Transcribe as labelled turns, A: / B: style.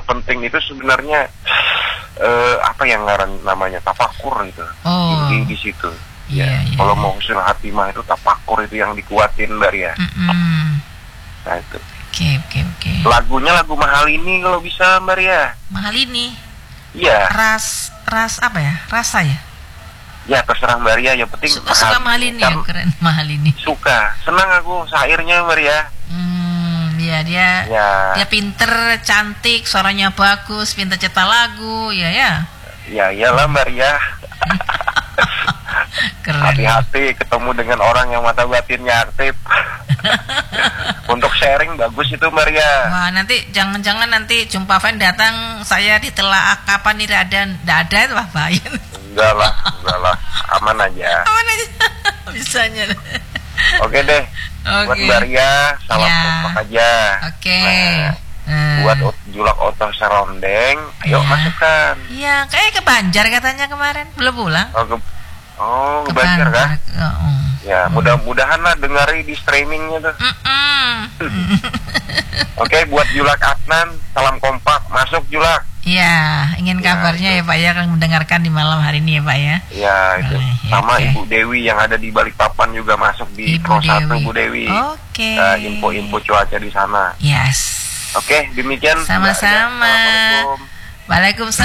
A: terpenting itu sebenarnya apa yang namanya tafakur itu.
B: Oh.
A: Inti di situ.
B: Iya, iya.
A: Kalau mau husnul khatimah itu tafakur itu yang dikuatin Mbak ya. Nah itu.
B: Oke.
A: Lagunya lagu Mahal Ini kalau bisa Mbak ya.
B: Mahal Ini.
A: Iya.
B: Ras apa ya? Rasa ya?
A: Ya terserah Mbak Ria, yang penting
B: suka Mahal Ini ya, keren Mahal Ini.
A: Suka, senang aku syairnya Mbak Ria.
B: Iya dia pinter, cantik, suaranya bagus, pinter cetak lagu, ya.
A: Ya iyalah Mbak Ria.
B: Keren.
A: Hati-hati ketemu dengan orang yang mata batinnya aktif. Untuk sharing bagus itu Mbak Ria.
B: Wah, nanti jangan-jangan nanti jumpa fan datang saya ditelaah kapan tidak ada itu wah bahaya.
A: Enggak lah, aman aja.
B: Bisanya.
A: Oke deh. Buat Mbak Ria, salam kompak aja.
B: Oke.
A: Buat julak otoh serondeng, ayo masukkan.
B: Iya, kayak ke Banjar katanya kemarin, belum pulang.
A: Ke Banjar kan? Ya, mudah-mudahan lah dengari di streamingnya tuh. Oke, buat Julak Adnan, salam kompak, masuk Julak.
B: Iya, ingin kabarnya ya Pak ya, akan mendengarkan di malam hari ini ya Pak ya.
A: Iya, itu. Sama Ibu Dewi yang ada di Balikpapan juga masuk di Pro 1 Bu Dewi.
B: Oke.
A: Info-info cuaca di sana.
B: Yes.
A: Oke, demikian.
B: Sama-sama.
A: Assalamualaikum.
B: Waalaikumsalam.